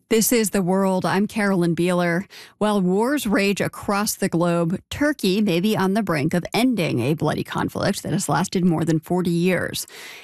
This is The World. I'm Carolyn Beeler. While wars rage across the globe, Turkey may be on the brink of ending a bloody conflict that has lasted more than 40 years.